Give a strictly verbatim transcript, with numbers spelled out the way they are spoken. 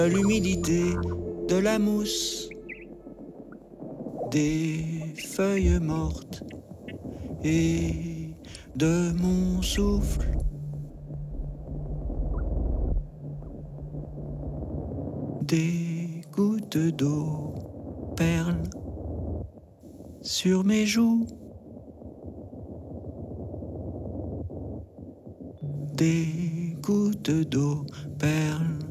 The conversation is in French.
l'humidité de la mousse, des feuilles mortes et de mon souffle. Des gouttes d'eau perlent sur mes joues. Des gouttes d'eau perlent